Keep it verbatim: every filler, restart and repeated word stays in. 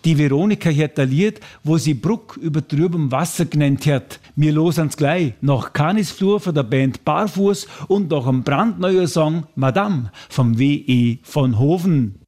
Die Veronika hat ein Lied, wo sie Bruck über trübem Wasser genannt hat. Wir losen's gleich nach Canisflur von der Band Barfuß und nach einem brandneuen Song Madame vom W E von Hoven.